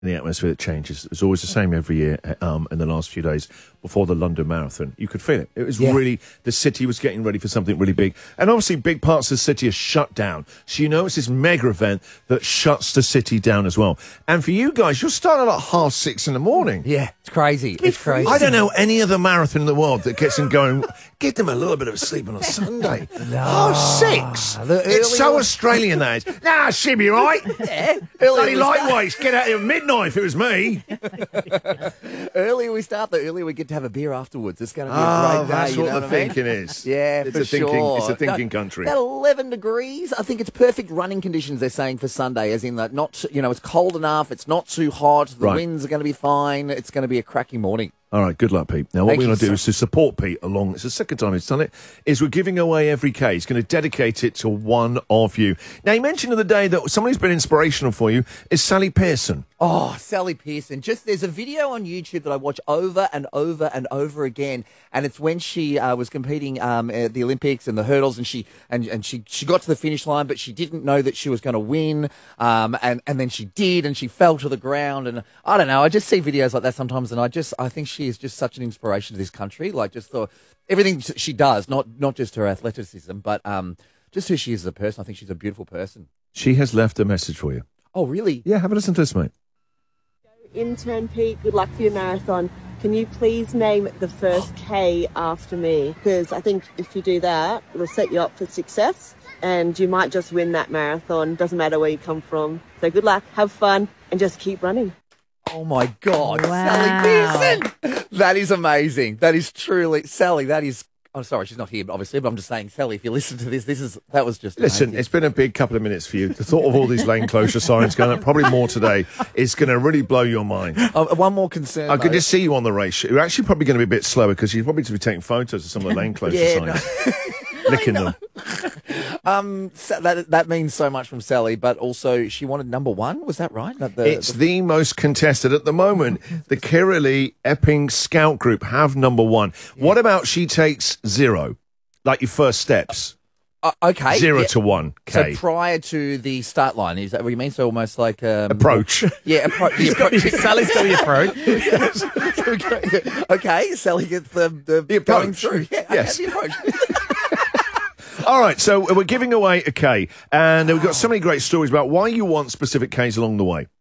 in the atmosphere that changes. It's always the same every year in the last few days before the London Marathon. You could feel it. It was really, the city was getting ready for something really big. And obviously big parts of the city are shut down. So it's this mega event that shuts the city down as well. And for you guys, you're starting at 6:30 in the morning. Yeah, it's crazy. It's crazy. I don't know any other marathon in the world that gets them going. Give them a little bit of sleep on a Sunday. 6:30. It's so Australian, that is. Nah, she'll be right. Yeah. Bloody lightweights. Get out here at midnight if it was me. Earlier we start, the earlier we get to have a beer afterwards. It's going to be a great day. That's you know what the I mean? thinking is. Yeah, it's for sure. It's a thinking country. About 11 degrees. I think it's perfect running conditions, they're saying, for Sunday, as in that not, it's cold enough, it's not too hot, the winds are going to be fine, it's going to be a cracking morning. All right, good luck, Pete. Now, what we're going to do is to support Pete along. It's the second time he's done it. Is we're giving away every K. He's going to dedicate it to one of you. Now, you mentioned the other day that somebody who's been inspirational for you is Sally Pearson. Oh, Sally Pearson. There's a video on YouTube that I watch over and over and over again, and it's when she was competing at the Olympics and the hurdles, and she got to the finish line, but she didn't know that she was going to win, and then she did, and she fell to the ground, and I don't know. I just see videos like that sometimes, and I think she is just such an inspiration to this country. Like everything she does, not just her athleticism, but just who she is as a person. I think she's a beautiful person. She has left a message for you. Oh, really? Yeah, have a listen to this, mate. Intern Pete, good luck for your marathon. Can you please name the first K after me? Because I think if you do that, it'll set you up for success and you might just win that marathon. Doesn't matter where you come from. So good luck, have fun, and just keep running. Oh, my God. Wow. Sally Pearson. That is amazing. That is truly... Sally, that is... I'm sorry, she's not here, obviously, but I'm just saying, Sally, if you listen to this, that was just Listen, amazing. it's been a big couple of minutes for you. The thought of all these lane closure signs going up, probably more today, is going to really blow your mind. One more concern, I could just see you on the race. You're actually probably going to be a bit slower because you're probably to be taking photos of some of the lane closure signs. Licking them. So that means so much from Sally, but also she wanted number one. Was that right? It's the most contested at the moment. The Kirali Epping Scout Group have number one. Yeah. What about she takes 0, like your first steps? Okay. 0 to 1. K. So prior to the start line, is that what you mean? So almost like approach. Yeah, approach. Sally's still the approach. Yes. Okay, Sally gets the approach. Going through. Yeah, yes. Okay, the approach. All right, so we're giving away a K, and we've got so many great stories about why you want specific Ks along the way.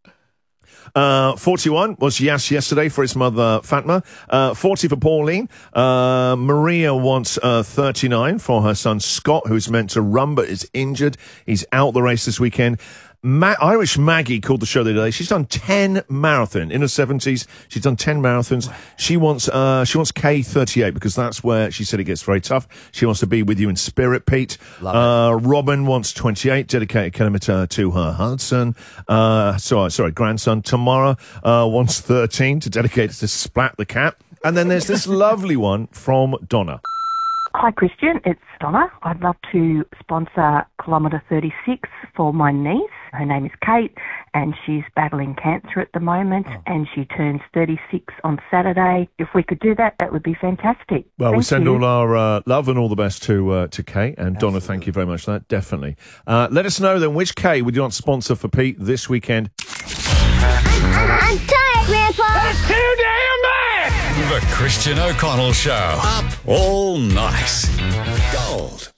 41 was Yas yesterday for his mother, Fatma. 40 for Pauline. Maria wants 39 for her son, Scott, who's meant to run but is injured. He's out the race this weekend. Irish Maggie called the show the other day. She's done 10 marathons in her 70s. She's done 10 marathons. She wants K38 because that's where she said it gets very tough. She wants to be with you in spirit, Pete. Robin wants 28, dedicated kilometre to her husband. Grandson. Tamara wants 13 to dedicate to Splat the cat. And then there's this lovely one from Donna. Hi, Christian. It's Donna. I'd love to sponsor Kilometre 36 for my niece. Her name is Kate, and she's battling cancer at the moment, and she turns 36 on Saturday. If we could do that, that would be fantastic. Well, we send you. all our love and all the best to Kate. And Donna, thank you very much for that. Definitely. Let us know then which K would you want to sponsor for Pete this weekend. I'm tired, Grandpa. That's too damn bad. The Christian O'Connell Show. Up all night. Gold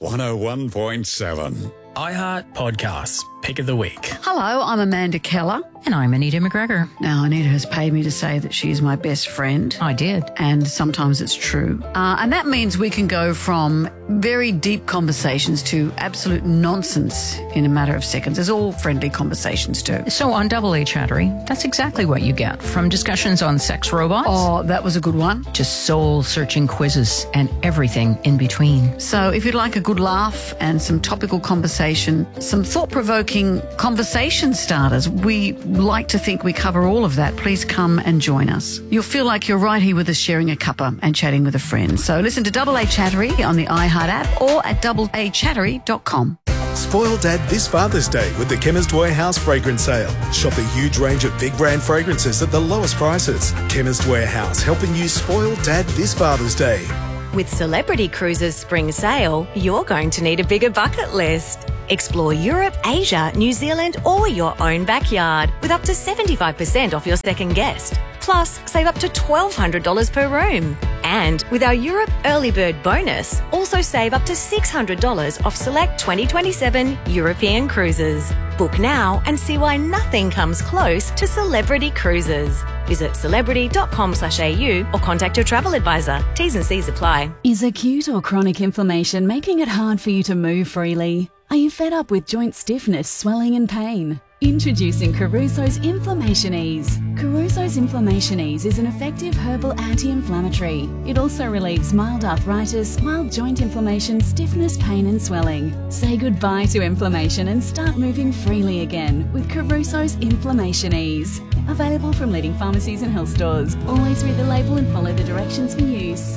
101.7. iHeart Podcasts, Pick of the Week. Hello, I'm Amanda Keller. And I'm Anita McGregor. Now, Anita has paid me to say that she's my best friend. I did. And sometimes it's true. And that means we can go from very deep conversations to absolute nonsense in a matter of seconds. There's all friendly conversations too. So on Double A Chattery, that's exactly what you get. From discussions on sex robots. Oh, that was a good one. Just soul-searching quizzes and everything in between. So if you'd like a good laugh and some topical conversation, some thought-provoking conversation starters, we like to think we cover all of that. Please come and join us. You'll feel like you're right here with us sharing a cuppa and chatting with a friend. So listen to Double A Chattery on the iHeart app or at doubleachattery.com. Spoil Dad this Father's Day with the Chemist Warehouse Fragrance Sale. Shop a huge range of big brand fragrances at the lowest prices. Chemist Warehouse, helping you spoil Dad this Father's Day. With Celebrity Cruises Spring Sale, you're going to need a bigger bucket list. Explore Europe, Asia, New Zealand or your own backyard with up to 75% off your second guest. Plus, save up to $1,200 per room. And with our Europe Early Bird bonus, also save up to $600 off select 2027 European cruises. Book now and see why nothing comes close to Celebrity Cruises. Visit celebrity.com.au or contact your travel advisor. T's and C's apply. Is acute or chronic inflammation making it hard for you to move freely? Are you fed up with joint stiffness, swelling and pain? Introducing Caruso's Inflammation Ease. Caruso's Inflammation Ease is an effective herbal anti-inflammatory. It also relieves mild arthritis, mild joint inflammation, stiffness, pain and swelling. Say goodbye to inflammation and start moving freely again with Caruso's Inflammation Ease. Available from leading pharmacies and health stores. Always read the label and follow the directions for use.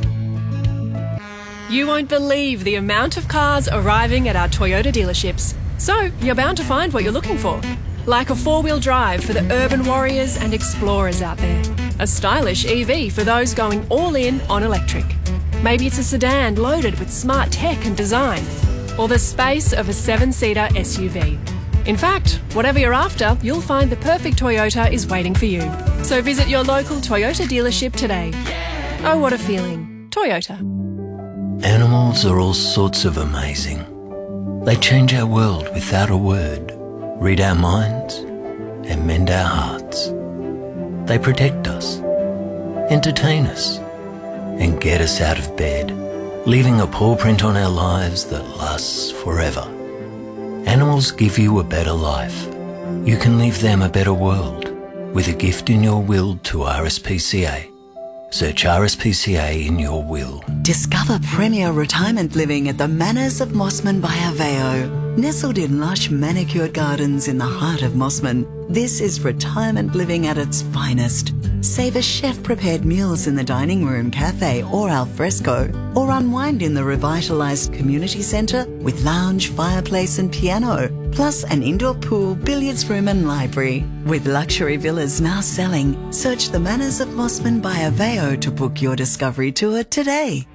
You won't believe the amount of cars arriving at our Toyota dealerships. So, you're bound to find what you're looking for. Like a four-wheel drive for the urban warriors and explorers out there. A stylish EV for those going all in on electric. Maybe it's a sedan loaded with smart tech and design. Or the space of a 7-seater SUV. In fact, whatever you're after, you'll find the perfect Toyota is waiting for you. So visit your local Toyota dealership today. Oh, what a feeling. Toyota. Animals are all sorts of amazing. They change our world without a word, read our minds, and mend our hearts. They protect us, entertain us, and get us out of bed, leaving a paw print on our lives that lasts forever. Animals give you a better life. You can leave them a better world with a gift in your will to RSPCA. Search RSPCA in your will. Discover premier retirement living at the Manors of Mossman by Aveo. Nestled in lush manicured gardens in the heart of Mossman, this is retirement living at its finest. Savour chef-prepared meals in the dining room, cafe or al fresco, or unwind in the revitalised community centre with lounge, fireplace and piano, plus an indoor pool, billiards room and library. With luxury villas now selling, search the Manors of Mossman by Aveo to book your discovery tour today.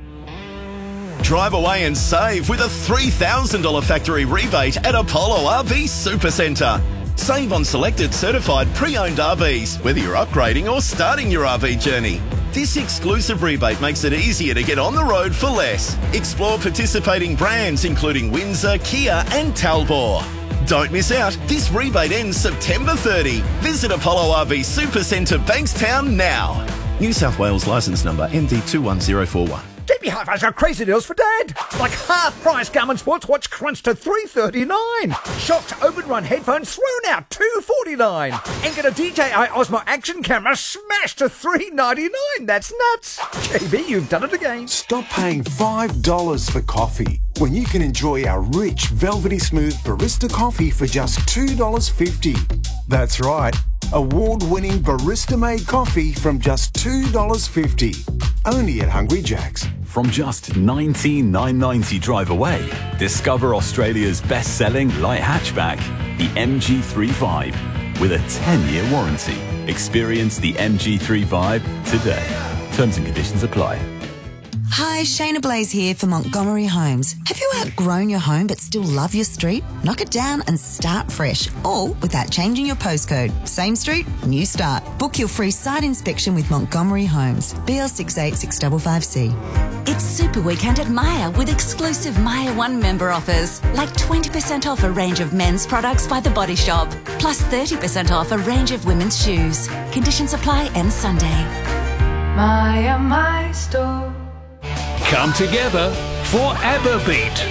Drive away and save with a $3,000 factory rebate at Apollo RV Supercentre. Save on selected certified pre-owned RVs, whether you're upgrading or starting your RV journey. This exclusive rebate makes it easier to get on the road for less. Explore participating brands including Windsor, Kia and Talbot. Don't miss out. This rebate ends September 30. Visit Apollo RV Supercentre Bankstown now. New South Wales licence number MD21041. JB Hi-Fi's got crazy deals for Dad. Like half-price Garmin sports watch crunched to $339. Shocked open run headphones thrown out $249. And get a DJI Osmo action camera smashed to $399. That's nuts. JB, you've done it again. Stop paying $5 for coffee when you can enjoy our rich, velvety smooth barista coffee for just $2.50. That's right. Award-winning barista-made coffee from just $2.50. Only at Hungry Jack's. From just $19,990 drive away, discover Australia's best-selling light hatchback, the MG3 with a 10-year warranty. Experience the MG3 today. Terms and conditions apply. Hi, Shayna Blaze here for Montgomery Homes. Have you outgrown your home but still love your street? Knock it down and start fresh, all without changing your postcode. Same street, new start. Book your free site inspection with Montgomery Homes, BL68655C. It's Super Weekend at Myer with exclusive Myer One member offers, like 20% off a range of men's products by The Body Shop, plus 30% off a range of women's shoes. Conditions apply end Sunday. Myer My Store. Come together for ABBA Beat,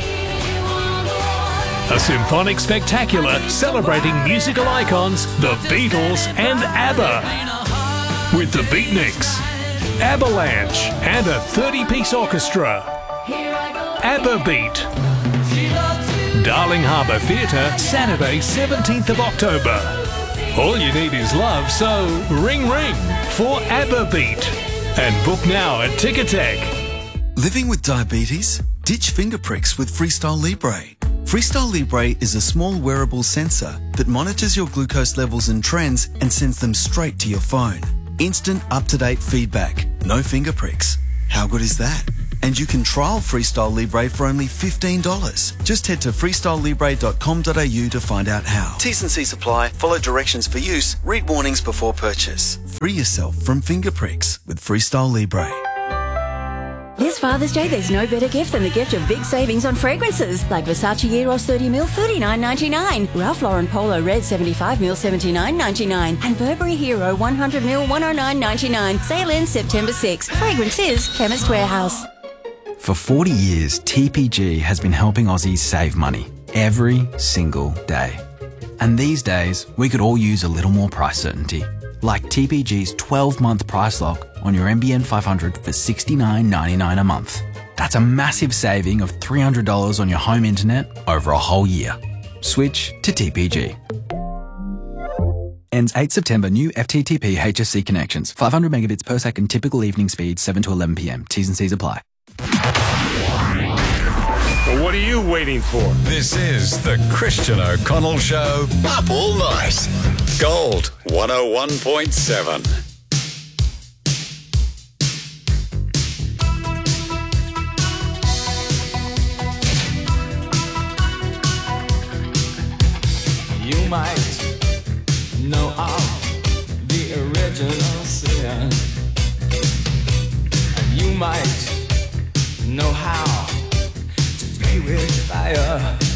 a symphonic spectacular celebrating musical icons, the Beatles and ABBA, with the Beatniks, Avalanche and a 30-piece orchestra. ABBA Beat, Darling Harbour Theatre, Saturday 17th of October. All you need is love, so ring ring for ABBA Beat and book now at Ticketek. Living with diabetes? Ditch finger pricks with Freestyle Libre. Freestyle Libre is a small wearable sensor that monitors your glucose levels and trends and sends them straight to your phone. Instant up-to-date feedback. No finger pricks. How good is that? And you can trial Freestyle Libre for only $15. Just head to freestylelibre.com.au to find out how. T's and C's apply. Follow directions for use. Read warnings before purchase. Free yourself from finger pricks with Freestyle Libre. This Father's Day, there's no better gift than the gift of big savings on fragrances, like Versace Eros 30ml, $39.99, Ralph Lauren Polo Red 75ml, $79.99, and Burberry Hero 100ml, $109.99. Sale ends September 6. Fragrance is Chemist Warehouse. For 40 years, TPG has been helping Aussies save money every single day. And these days, we could all use a little more price certainty, like TPG's 12-month price lock on your NBN 500 for $69.99 a month. That's a massive saving of $300 on your home internet over a whole year. Switch to TPG. Ends 8 September. New FTTP HSC connections. 500 megabits per second. Typical evening speed 7 to 11 p.m. T's and C's apply. So what are you waiting for? This is the Christian O'Connell Show. Up all night. Gold 101.7. You might know of the original sin, and you might know how to play with fire.